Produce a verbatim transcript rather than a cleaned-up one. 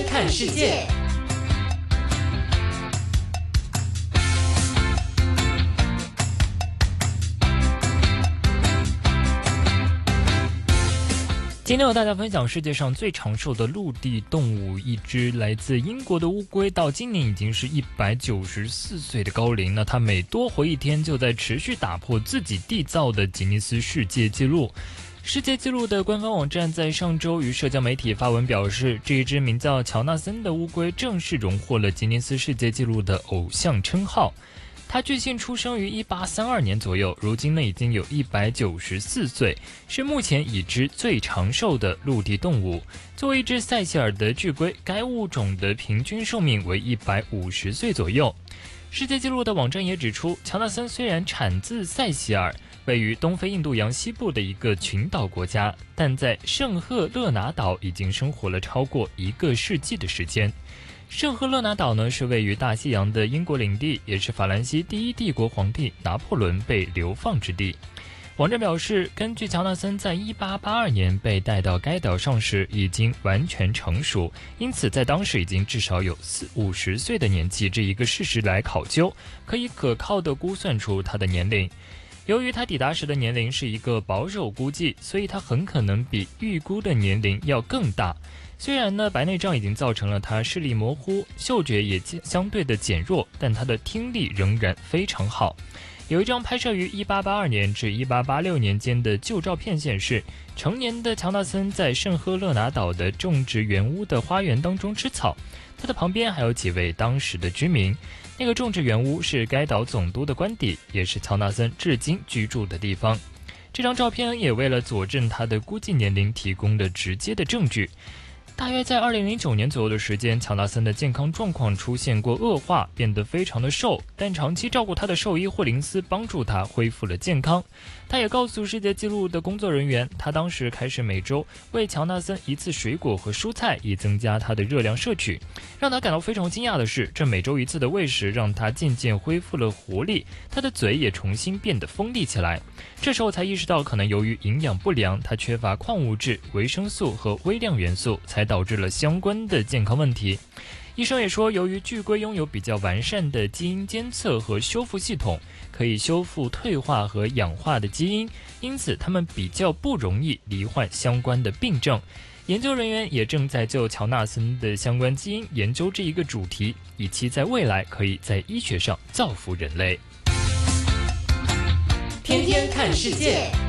看世界。今天和大家分享世界上最长寿的陆地动物，一只来自英国的乌龟，到今年已经是一百九十四岁的高龄。那它每多活一天，就在持续打破自己缔造的吉尼斯世界纪录。世界纪录的官方网站在上周于社交媒体发文表示，这一只名叫乔纳森的乌龟正式荣获了吉尼斯世界纪录的偶像称号。他据信出生于一八三二年左右，如今呢已经有一百九十四岁，是目前已知最长寿的陆地动物。作为一只塞西尔的巨龟，该物种的平均寿命为一百五十岁左右。世界纪录的网站也指出，乔纳森虽然产自塞西尔，位于东非印度洋西部的一个群岛国家，但在圣赫勒拿岛已经生活了超过一个世纪的时间。圣赫勒拿岛呢是位于大西洋的英国领地，也是法兰西第一帝国皇帝拿破仑被流放之地。网站表示，根据乔纳森在一八八二年被带到该岛上时已经完全成熟，因此在当时已经至少有四五十岁的年纪这一个事实来考究，可以可靠地估算出他的年龄。由于他抵达时的年龄是一个保守估计，所以他很可能比预估的年龄要更大。虽然呢，白内障已经造成了他视力模糊，嗅觉也相对的减弱，但他的听力仍然非常好。有一张拍摄于一八八二年至一八八六年间的旧照片显示，成年的乔纳森在圣赫勒拿岛的种植园屋的花园当中吃草，他的旁边还有几位当时的居民。那个种植园屋是该岛总督的官邸，也是乔纳森至今居住的地方。这张照片也为了佐证他的估计年龄提供了直接的证据。大约在二零零九年左右的时间，乔纳森的健康状况出现过恶化，变得非常的瘦，但长期照顾他的兽医霍林斯帮助他恢复了健康。他也告诉世界纪录的工作人员，他当时开始每周喂乔纳森一次水果和蔬菜，以增加他的热量摄取。让他感到非常惊讶的是，这每周一次的喂食让他渐渐恢复了活力，他的嘴也重新变得锋利起来。这时候才意识到，可能由于营养不良，他缺乏矿物质、维生素和微量元素，才导致了相关的健康问题。医生也说，由于巨龟拥有比较完善的基因监测和修复系统，可以修复退化和氧化的基因，因此它们比较不容易罹患相关的病症。研究人员也正在就乔纳森的相关基因研究这一个主题，以期在未来可以在医学上造福人类。 天天看世界。